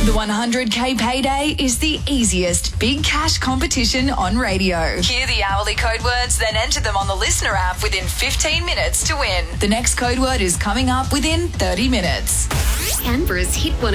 The 100K Payday is the easiest big cash competition on radio. Hear the hourly code words, then enter them on the Listener app within 15 minutes to win. The next code word is coming up within 30 minutes. Canberra's Hit 1